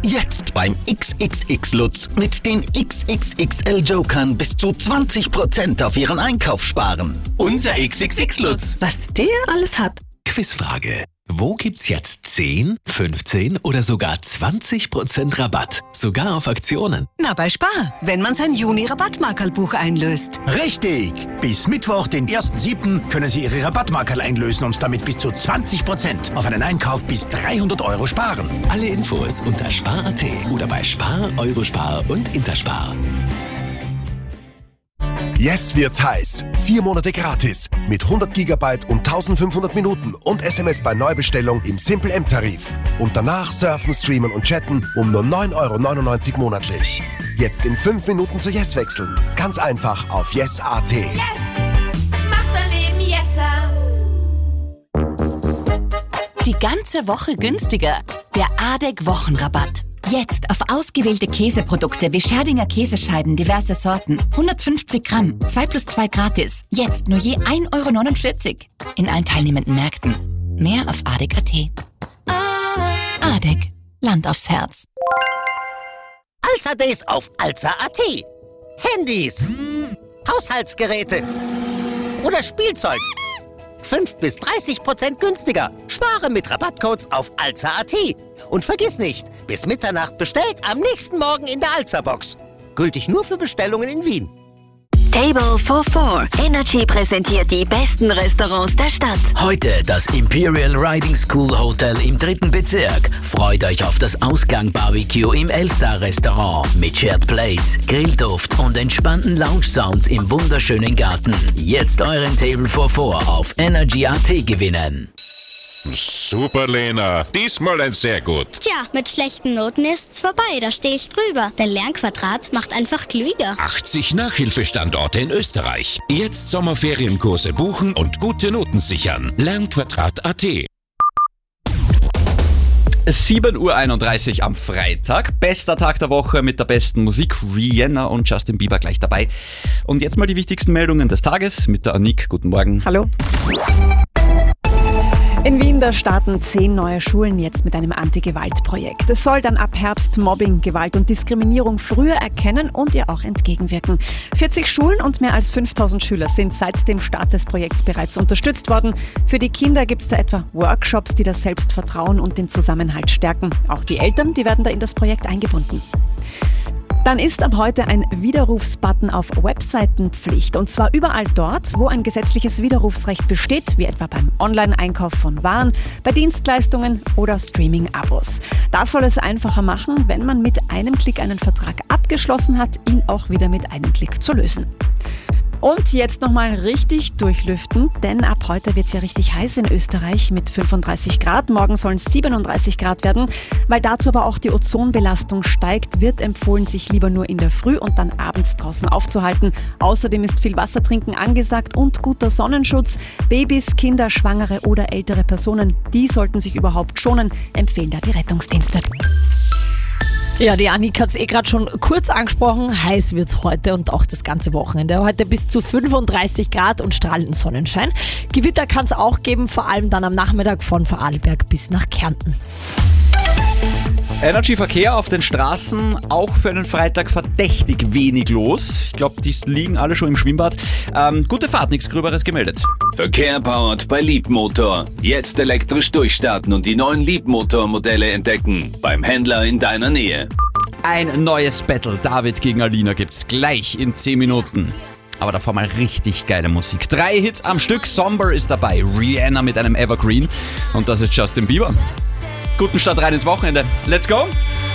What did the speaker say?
Jetzt beim XXX Lutz mit den XXXL Jokern bis zu 20% auf Ihren Einkauf sparen. Unser XXX Lutz. Was der alles hat. Quizfrage. Wo gibt's jetzt 10, 15 oder sogar 20% Rabatt? Sogar auf Aktionen. Na, bei Spar, wenn man sein Juni-Rabattmarkerlbuch einlöst. Richtig! Bis Mittwoch, den 1.7., können Sie Ihre Rabattmarkerl einlösen und damit bis zu 20% auf einen Einkauf bis 300 € sparen. Alle Infos unter Spar.at oder bei Spar, Eurospar und Interspar. Yes wird's heiß. 4 Monate gratis mit 100 GB und 1500 Minuten und SMS bei Neubestellung im Simple M-Tarif. Und danach surfen, streamen und chatten um nur 9,99 € monatlich. Jetzt in 5 Minuten zu Yes wechseln. Ganz einfach auf yes.at. Yes! Macht mein Leben yesser! Die ganze Woche günstiger. Der ADEC-Wochenrabatt. Jetzt auf ausgewählte Käseprodukte wie Scherdinger Käsescheiben, diverse Sorten. 150 Gramm, 2+2 gratis. Jetzt nur je 1,49 € in allen teilnehmenden Märkten. Mehr auf ADEC.at. ADEC. Land aufs Herz. Alza Days auf Alza.at. Handys, Haushaltsgeräte oder Spielzeug. 5-30% günstiger. Spare mit Rabattcodes auf Alza.at. Und vergiss nicht, bis Mitternacht bestellt, am nächsten Morgen in der Alza-Box. Gültig nur für Bestellungen in Wien. Table for Four. Energy präsentiert die besten Restaurants der Stadt. Heute das Imperial Riding School Hotel im 3. Bezirk. Freut euch auf das Ausgang-Barbecue im Elstar-Restaurant mit Shared Plates, Grillduft und entspannten Lounge-Sounds im wunderschönen Garten. Jetzt euren Table for Four auf Energy.at gewinnen. Super, Lena. Diesmal ein sehr gut. Tja, mit schlechten Noten ist's vorbei, da stehe ich drüber. Denn Lernquadrat macht einfach klüger. 80 Nachhilfestandorte in Österreich. Jetzt Sommerferienkurse buchen und gute Noten sichern. Lernquadrat.at. 7:31 Uhr am Freitag. Bester Tag der Woche mit der besten Musik. Rihanna und Justin Bieber gleich dabei. Und jetzt mal die wichtigsten Meldungen des Tages mit der Anik. Guten Morgen. Hallo. In Wien, da starten 10 neue Schulen jetzt mit einem Anti-Gewalt-Projekt. Es soll dann ab Herbst Mobbing, Gewalt und Diskriminierung früher erkennen und ihr auch entgegenwirken. 40 Schulen und mehr als 5000 Schüler sind seit dem Start des Projekts bereits unterstützt worden. Für die Kinder gibt es da etwa Workshops, die das Selbstvertrauen und den Zusammenhalt stärken. Auch die Eltern, die werden da in das Projekt eingebunden. Dann ist ab heute ein Widerrufsbutton auf Webseiten Pflicht. Und zwar überall dort, wo ein gesetzliches Widerrufsrecht besteht, wie etwa beim Online-Einkauf von Waren, bei Dienstleistungen oder Streaming-Abos. Das soll es einfacher machen, wenn man mit einem Klick einen Vertrag abgeschlossen hat, ihn auch wieder mit einem Klick zu lösen. Und jetzt nochmal richtig durchlüften, denn ab heute wird es ja richtig heiß in Österreich mit 35 Grad. Morgen sollen es 37 Grad werden. Weil dazu aber auch die Ozonbelastung steigt, wird empfohlen, sich lieber nur in der Früh und dann abends draußen aufzuhalten. Außerdem ist viel Wasser trinken angesagt und guter Sonnenschutz. Babys, Kinder, Schwangere oder ältere Personen, die sollten sich überhaupt schonen, empfehlen da die Rettungsdienste. Ja, die Annik hat es gerade schon kurz angesprochen. Heiß wird es heute und auch das ganze Wochenende. Heute bis zu 35 Grad und strahlenden Sonnenschein. Gewitter kann es auch geben, vor allem dann am Nachmittag von Vorarlberg bis nach Kärnten. Energy-Verkehr auf den Straßen, auch für einen Freitag verdächtig wenig los. Ich glaube, die liegen alle schon im Schwimmbad. Gute Fahrt, nichts Gröberes gemeldet. Verkehr powered bei Leapmotor. Jetzt elektrisch durchstarten und die neuen Leapmotor-Modelle entdecken. Beim Händler in deiner Nähe. Ein neues Battle, David gegen Alina, gibt's gleich in 10 Minuten. Aber davor mal richtig geile Musik. 3 Hits am Stück, Somber ist dabei, Rihanna mit einem Evergreen und das ist Justin Bieber. Guten Start rein ins Wochenende. Let's go!